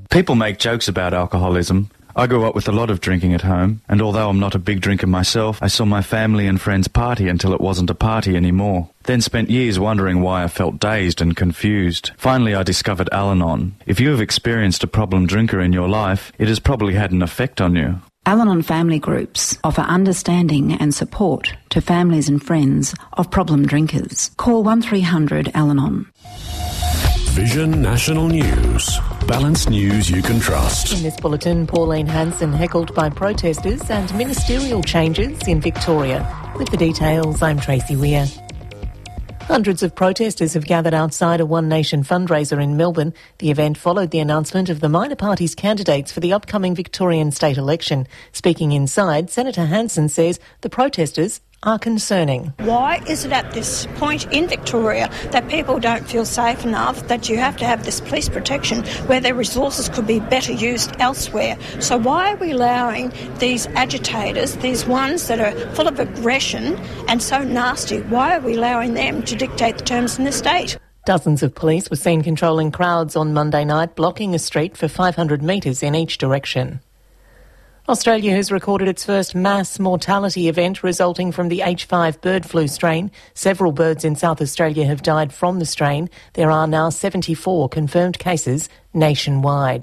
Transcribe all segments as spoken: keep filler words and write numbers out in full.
People make jokes about alcoholism. I grew up with a lot of drinking at home, and although I'm not a big drinker myself, I saw my family and friends party until it wasn't a party anymore. Then spent years wondering why I felt dazed and confused. Finally, I discovered Al-Anon. If you have experienced a problem drinker in your life, it has probably had an effect on you. Al-Anon family groups offer understanding and support to families and friends of problem drinkers. Call one three hundred Al-Anon. Vision National News. Balanced news you can trust. In this bulletin, Pauline Hanson heckled by protesters and ministerial changes in Victoria. With the details, I'm Tracy Weir. Hundreds of protesters have gathered outside a One Nation fundraiser in Melbourne. The event followed the announcement of the minor parties' candidates for the upcoming Victorian state election. Speaking inside, Senator Hanson says the protesters are concerning. Why is it at this point in Victoria that people don't feel safe enough that you have to have this police protection where their resources could be better used elsewhere? So why are we allowing these agitators, these ones that are full of aggression and so nasty, why are we allowing them to dictate the terms in the state? Dozens of police were seen controlling crowds on Monday night, blocking a street for five hundred metres in each direction. Australia has recorded its first mass mortality event resulting from the H five bird flu strain. Several birds in South Australia have died from the strain. There are now seventy-four confirmed cases nationwide.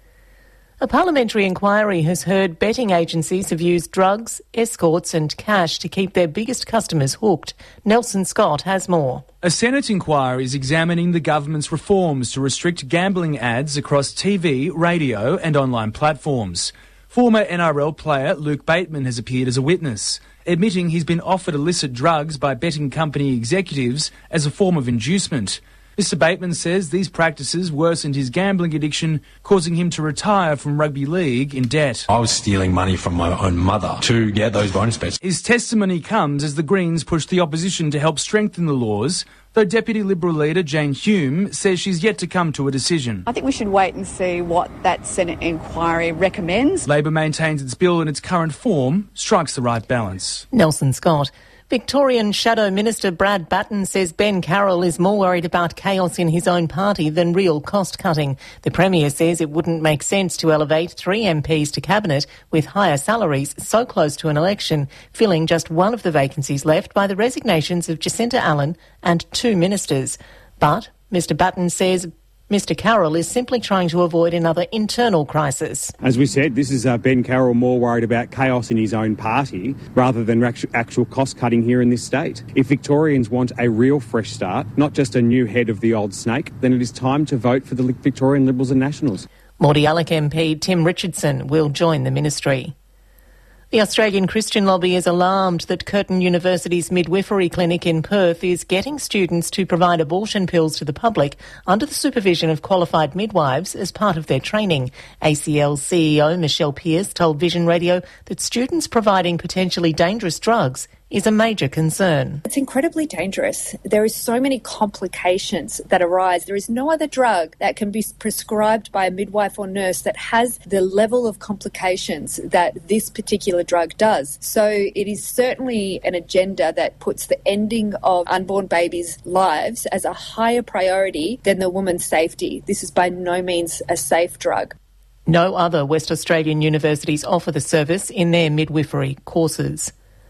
A parliamentary inquiry has heard betting agencies have used drugs, escorts and cash to keep their biggest customers hooked. Nelson Scott has more. A Senate inquiry is examining the government's reforms to restrict gambling ads across T V, radio and online platforms. Former N R L player Luke Bateman has appeared as a witness, admitting he's been offered illicit drugs by betting company executives as a form of inducement. Mister Bateman says these practices worsened his gambling addiction, causing him to retire from rugby league in debt. I was stealing money from my own mother to get those bonus bets. His testimony comes as the Greens push the opposition to help strengthen the laws, though Deputy Liberal leader Jane Hume says she's yet to come to a decision. I think we should wait and see what that Senate inquiry recommends. Labor maintains its bill in its current form strikes the right balance. Nelson Scott. Victorian Shadow Minister Brad Batten says Ben Carroll is more worried about chaos in his own party than real cost-cutting. The Premier says it wouldn't make sense to elevate three M Ps to Cabinet with higher salaries so close to an election, filling just one of the vacancies left by the resignations of Jacinta Allen and two ministers. But Mister Batten says Mister Carroll is simply trying to avoid another internal crisis. As we said, this is uh, Ben Carroll more worried about chaos in his own party rather than actual, actual cost-cutting here in this state. If Victorians want a real fresh start, not just a new head of the old snake, then it is time to vote for the Victorian Liberals and Nationals. Mordialloc M P Tim Richardson will join the ministry. The Australian Christian Lobby is alarmed that Curtin University's midwifery clinic in Perth is getting students to provide abortion pills to the public under the supervision of qualified midwives as part of their training. A C L C E O Michelle Pearce told Vision Radio that students providing potentially dangerous drugs is a major concern. It's incredibly dangerous. There are so many complications that arise. There is no other drug that can be prescribed by a midwife or nurse that has the level of complications that this particular drug does. So it is certainly an agenda that puts the ending of unborn babies' lives as a higher priority than the woman's safety. This is by no means a safe drug. No other West Australian universities offer the service in their midwifery courses.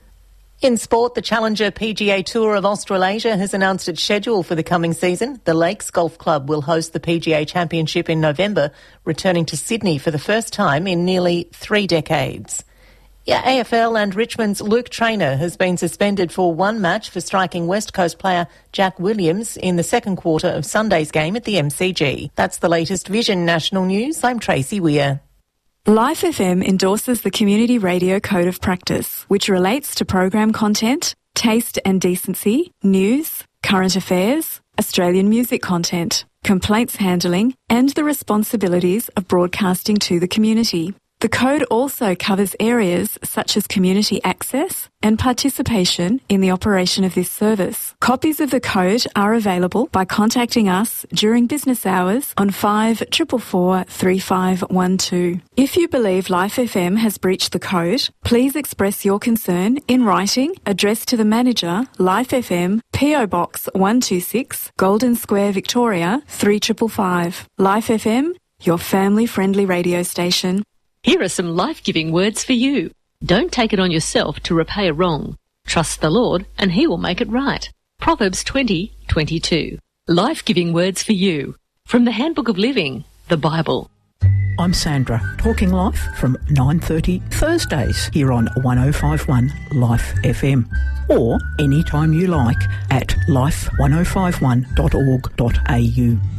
In sport, the Challenger P G A Tour of Australasia has announced its schedule for the coming season. The Lakes Golf Club will host the P G A Championship in November, returning to Sydney for the first time in nearly three decades. Yeah, A F L and Richmond's Luke Traynor has been suspended for one match for striking West Coast player Jack Williams in the second quarter of Sunday's game at the M C G. That's the latest Vision National News. I'm Tracy Weir. Life F M endorses the Community Radio Code of Practice, which relates to program content, taste and decency, news, current affairs, Australian music content, complaints handling, and the responsibilities of broadcasting to the community. The code also covers areas such as community access and participation in the operation of this service. Copies of the code are available by contacting us during business hours on five four four four, three five one two. If you believe Life F M has breached the code, please express your concern in writing, addressed to the manager, Life F M, P O Box one two six, Golden Square, Victoria three five five five. Life F M, your family-friendly radio station. Here are some life-giving words for you. Don't take it on yourself to repay a wrong. Trust the Lord and he will make it right. Proverbs twenty twenty-two. Life-giving words for you. From the Handbook of Living, the Bible. I'm Sandra, talking life from nine thirty Thursdays here on one oh five point one Life F M. Or anytime you like at life ten fifty-one dot org dot a u.